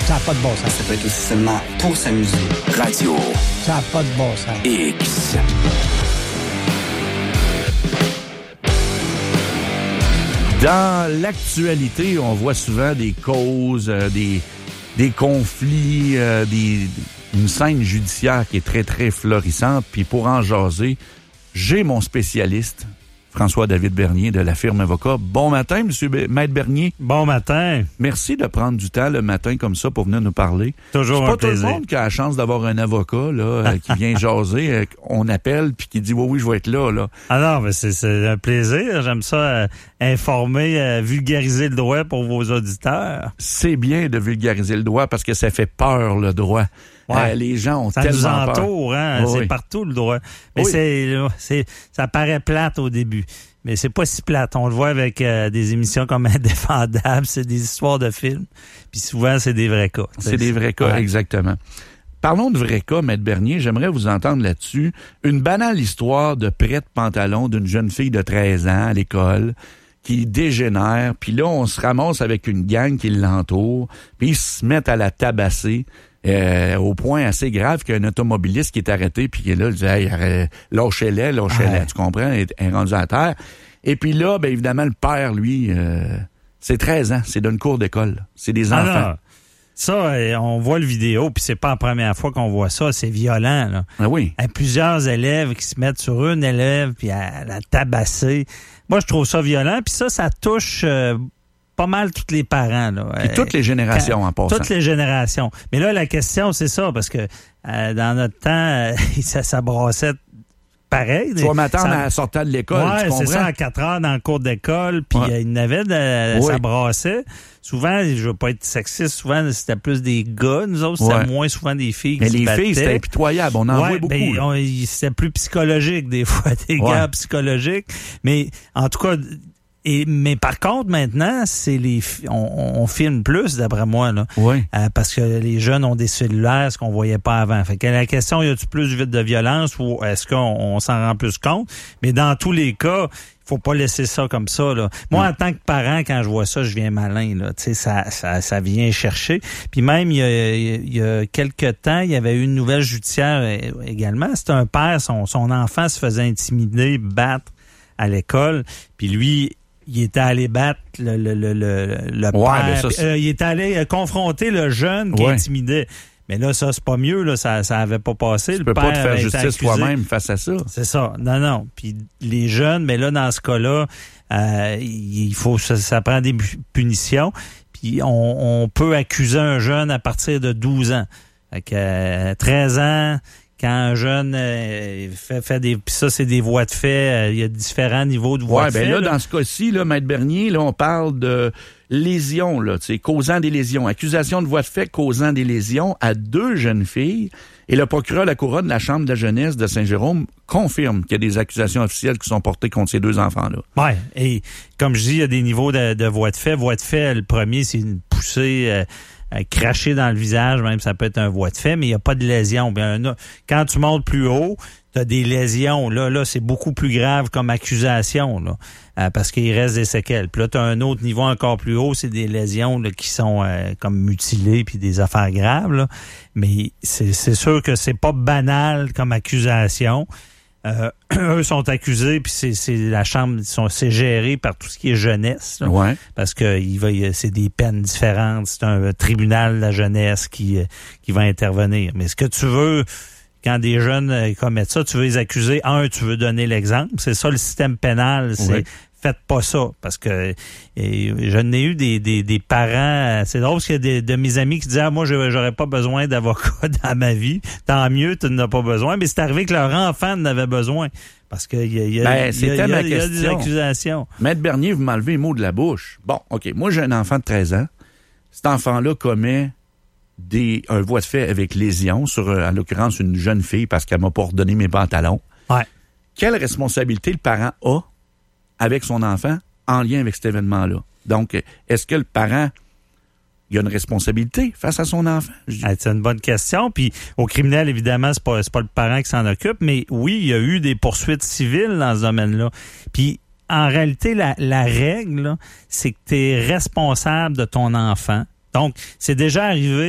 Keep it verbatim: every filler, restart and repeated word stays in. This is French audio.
Ça n'a pas de bon sens. Ça peut être aussi seulement pour s'amuser. Radio. Ça n'a pas de bon sens. X. Dans l'actualité, on voit souvent des causes, euh, des, des conflits, euh, des, une scène judiciaire qui est très, très florissante. Puis pour en jaser, j'ai mon spécialiste, François-David Bernier de la firme Avocat. Bon matin, Monsieur B- Maître Bernier. Bon matin. Merci de prendre du temps le matin comme ça pour venir nous parler. Toujours C'est un pas plaisir. tout le monde qui a la chance d'avoir un avocat là euh, qui vient jaser. Euh, on appelle puis qui dit oui, oui, je vais être là. là. Ah non, mais c'est, c'est un plaisir. J'aime ça, euh, informer, euh, vulgariser le droit pour vos auditeurs. C'est bien de vulgariser le droit parce que ça fait peur, le droit. Ouais. Euh, les gens ont Ça tellement nous entoure, peur. hein? Oui, c'est oui. partout le droit. Mais Oui. c'est, c'est, ça paraît plate au début. Mais c'est pas si plate. On le voit avec euh, des émissions comme Indéfendable, c'est des histoires de films. Puis souvent, c'est des vrais cas. C'est des vrais cas, ouais. exactement. Parlons de vrais cas, Maître Bernier. J'aimerais vous entendre là-dessus. Une banale histoire de prête-pantalon d'une jeune fille de treize ans à l'école qui dégénère. Puis là, on se ramasse avec une gang qui l'entoure. Puis ils se mettent à la tabasser. Euh, au point assez grave qu'un automobiliste qui est arrêté puis qui est là, il dit hey, arrête, lâchez-les, lâchez-les, ouais. tu comprends, est, est rendu à terre. Et puis là, ben évidemment, le père, lui, euh, c'est treize ans, c'est d'une cour d'école, c'est des enfants. Ah non. Ça, euh, on voit le vidéo, puis c'est pas la première fois qu'on voit ça, c'est violent, là. Ah oui. Il y a plusieurs élèves qui se mettent sur une élève, puis à la tabasser. Moi, je trouve ça violent, puis ça, ça touche... Euh, pas mal tous les parents. Là. Puis toutes les générations en passant. Toutes les générations. Mais là, la question, c'est ça, parce que euh, dans notre temps, euh, ça, ça brassait pareil. Tu vas m'attendre ça... à sortir de l'école, ouais, tu comprends? c'est ça, à quatre heures dans le cours d'école, puis ouais. euh, il y en avait, de, oui. ça brassait. Souvent, je veux pas être sexiste, souvent, c'était plus des gars. Nous autres, c'était ouais. moins souvent des filles qui Mais se les battaient. filles, c'était impitoyable. On en ouais, voit beaucoup. Ben, on, c'était plus psychologique, des fois, des ouais. gars psychologiques. Mais en tout cas... Et, mais par contre, maintenant, c'est les on, on filme plus, d'après moi, là. Oui. Euh, parce que les jeunes ont des cellulaires, ce qu'on voyait pas avant. Fait que la question, y a-tu plus vite de violence ou est-ce qu'on on s'en rend plus compte? Mais dans tous les cas, faut pas laisser ça comme ça, là. Moi, en tant que parent, quand je vois ça, je viens malin, là. Tu sais, ça, ça, ça vient chercher. Puis même, il y a, il y a quelques temps, il y avait eu une nouvelle judiciaire également. C'était un père, son, son enfant se faisait intimider, battre à l'école. Puis lui, il était allé battre le, le, le, le, le ouais, père. Ça, euh, il était allé euh, confronter le jeune qui ouais. intimidait. Mais là, ça, c'est pas mieux, là. Ça, ça avait pas passé. Tu le peux père pas te faire avait été justice accusé. toi-même face à ça. C'est ça. Non, non. Puis les jeunes, mais là, dans ce cas-là, euh, il faut, ça, ça prend des punitions. Puis on, on peut accuser un jeune à partir de douze ans. Fait que euh, treize ans, quand un jeune euh, fait, fait des... Puis ça, c'est des voies de fait. Il euh, y a différents niveaux de voies ouais, de ben fait. là, là, dans ce cas-ci, là, Maître Bernier, là, on parle de lésions, là, tu sais, causant des lésions. Accusation de voie de fait causant des lésions à deux jeunes filles. Et le procureur de la Couronne de la Chambre de la jeunesse de Saint-Jérôme confirme qu'il y a des accusations officielles qui sont portées contre ces deux enfants-là. Ouais. Et comme je dis, il y a des niveaux de, de voies de fait. Voie de fait, le premier, c'est une poussée... Euh, Euh, cracher dans le visage, même ça peut être un voie de fait, mais il n'y a pas de lésion. Bien, un, quand tu montes plus haut, tu as des lésions. Là, là, c'est beaucoup plus grave comme accusation, là, euh, parce qu'il reste des séquelles. Puis là, tu as un autre niveau encore plus haut, c'est des lésions là, qui sont euh, comme mutilées puis des affaires graves. Là. Mais c'est, c'est sûr que c'est pas banal comme accusation. Euh, eux sont accusés, puis c'est, c'est la chambre, sont, c'est géré par tout ce qui est jeunesse, là, ouais. parce que il va, c'est des peines différentes. C'est un tribunal de la jeunesse qui qui va intervenir. Mais ce que tu veux, quand des jeunes commettent ça, tu veux les accuser. Un, tu veux donner l'exemple. C'est ça le système pénal. C'est oui. Faites pas ça, parce que et, je n'ai eu des, des, des parents... C'est drôle parce qu'il y a des, de mes amis qui disaient ah, « Moi, j'aurais pas besoin d'avocat dans ma vie. Tant mieux, tu n'en as pas besoin. » Mais c'est arrivé que leur enfant en avait besoin. Parce qu'il y a, y a, ben, y a, y a, y a des accusations. Maître Bernier, vous m'enlevez les mots de la bouche. Bon, OK. Moi, j'ai un enfant de treize ans. Cet enfant-là commet des, un voie de fait avec lésion sur, en l'occurrence, une jeune fille parce qu'elle m'a pas ordonné mes pantalons. Ouais. Quelle responsabilité le parent a avec son enfant en lien avec cet événement-là? Donc, est-ce que le parent, il a une responsabilité face à son enfant? Ah, c'est une bonne question. Puis au criminel, évidemment, c'est pas, c'est pas le parent qui s'en occupe, mais oui, il y a eu des poursuites civiles dans ce domaine-là. Puis en réalité, la, la règle, là, c'est que tu es responsable de ton enfant. Donc, c'est déjà arrivé